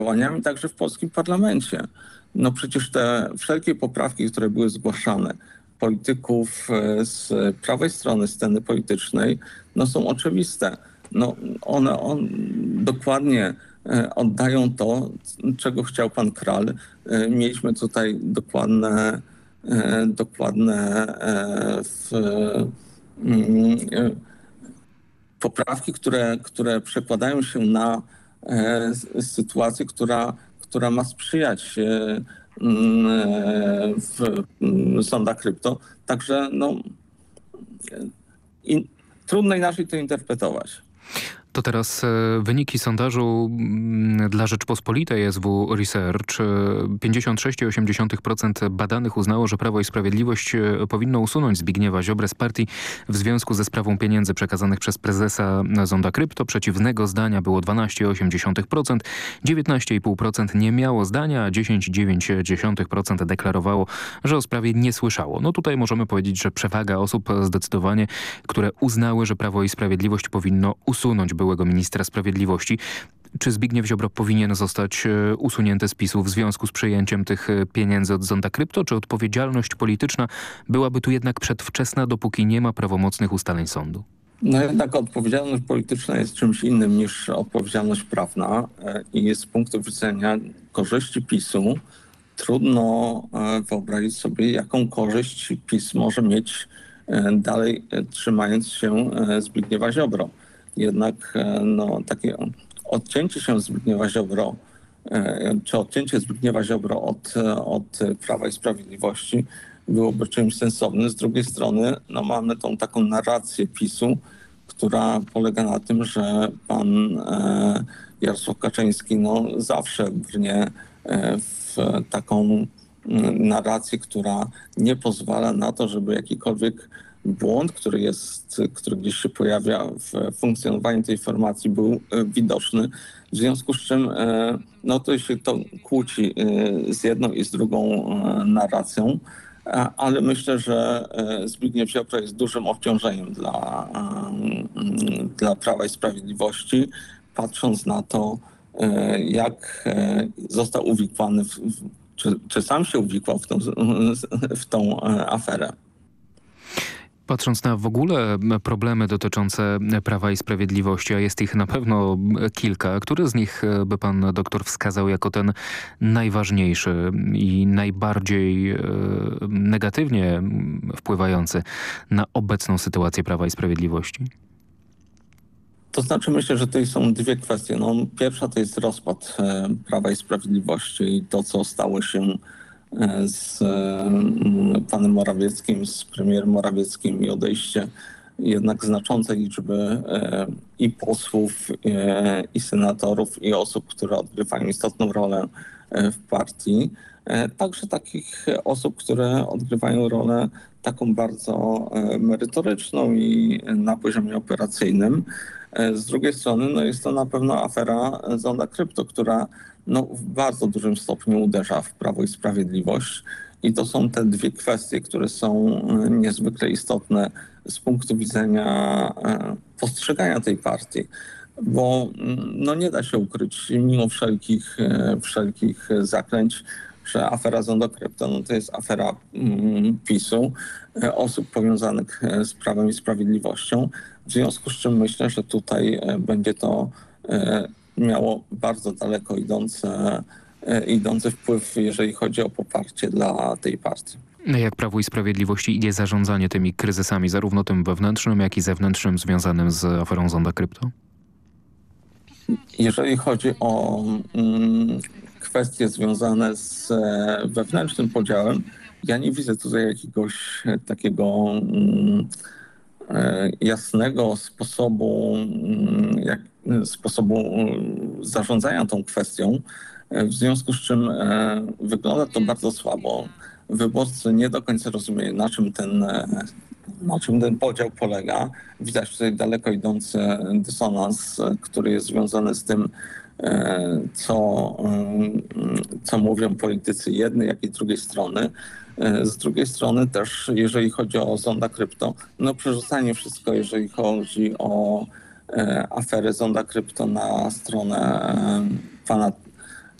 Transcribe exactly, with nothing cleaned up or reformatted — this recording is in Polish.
działaniami także w polskim parlamencie. No przecież te wszelkie poprawki, które były zgłaszane polityków z prawej strony sceny politycznej, no są oczywiste. No one on dokładnie oddają to, czego chciał pan Kral. Mieliśmy tutaj dokładne, dokładne w, poprawki, które, które przekładają się na sytuację, która, która ma sprzyjać w sądach krypto. Także no, in, trudno inaczej to interpretować. To teraz wyniki sondażu dla Rzeczpospolitej S W Research. pięćdziesiąt sześć przecinek osiem procent badanych uznało, że Prawo i Sprawiedliwość powinno usunąć Zbigniewa Ziobrę z partii w związku ze sprawą pieniędzy przekazanych przez prezesa Zonda Krypto. Przeciwnego zdania było dwanaście przecinek osiem procent, dziewiętnaście przecinek pięć procent nie miało zdania, a dziesięć przecinek dziewięć procent deklarowało, że o sprawie nie słyszało. No tutaj możemy powiedzieć, że przewaga osób zdecydowanie, które uznały, że Prawo i Sprawiedliwość powinno usunąć byłego ministra sprawiedliwości. Czy Zbigniew Ziobro powinien zostać usunięty z PiSu w związku z przejęciem tych pieniędzy od Zonda Krypto? Czy odpowiedzialność polityczna byłaby tu jednak przedwczesna, dopóki nie ma prawomocnych ustaleń sądu? No jednak odpowiedzialność polityczna jest czymś innym niż odpowiedzialność prawna i z punktu widzenia korzyści PiSu trudno wyobrazić sobie, jaką korzyść PiS może mieć dalej trzymając się Zbigniewa Ziobro. Jednak no, takie odcięcie się Zbigniewa Ziobro, czy odcięcie Zbigniewa Ziobro od, od Prawa i Sprawiedliwości byłoby czymś sensownym. Z drugiej strony no, mamy tą taką narrację PiSu, która polega na tym, że pan e, Jarosław Kaczyński no, zawsze brnie e, w taką narrację, która nie pozwala na to, żeby jakikolwiek błąd, który jest, który gdzieś się pojawia w funkcjonowaniu tej formacji, był widoczny. W związku z czym no to się to kłóci z jedną i z drugą narracją, ale myślę, że Zbigniew Ziobro jest dużym obciążeniem dla, dla Prawa i Sprawiedliwości, patrząc na to, jak został uwikłany, w, czy, czy sam się uwikłał w tą, w tą aferę. Patrząc na w ogóle problemy dotyczące Prawa i Sprawiedliwości, a jest ich na pewno kilka, który z nich by pan doktor wskazał jako ten najważniejszy i najbardziej negatywnie wpływający na obecną sytuację Prawa i Sprawiedliwości? To znaczy myślę, że tutaj są dwie kwestie. No, pierwsza to jest rozpad Prawa i Sprawiedliwości i to, co stało się z panem Morawieckim, z premierem Morawieckim i odejście jednak znaczącej liczby i posłów, i senatorów, i osób, które odgrywają istotną rolę w partii. Także takich osób, które odgrywają rolę taką bardzo merytoryczną i na poziomie operacyjnym. Z drugiej strony no jest to na pewno afera Zonda Krypto, która no, w bardzo dużym stopniu uderza w Prawo i Sprawiedliwość. I to są te dwie kwestie, które są niezwykle istotne z punktu widzenia postrzegania tej partii. Bo no, nie da się ukryć, mimo wszelkich, wszelkich zaklęć, że afera Zonda Krypto no, to jest afera mm, PiSu, osób powiązanych z Prawem i Sprawiedliwością. W związku z czym myślę, że tutaj będzie to miało bardzo daleko idące, idący wpływ, jeżeli chodzi o poparcie dla tej partii. Jak Prawu i Sprawiedliwości idzie zarządzanie tymi kryzysami, zarówno tym wewnętrznym, jak i zewnętrznym związanym z aferą Zonda Krypto? Jeżeli chodzi o mm, kwestie związane z wewnętrznym podziałem, ja nie widzę tutaj jakiegoś takiego mm, jasnego sposobu, jak, sposobu zarządzania tą kwestią, w związku z czym wygląda to bardzo słabo. Wyborcy nie do końca rozumieją, na czym ten, na czym ten podział polega. Widać tutaj daleko idący dysonans, który jest związany z tym, co, co mówią politycy jednej, jak i drugiej strony. Z drugiej strony też, jeżeli chodzi o Zonda Krypto, no przerzucanie wszystko, jeżeli chodzi o aferę Zonda Krypto na stronę pana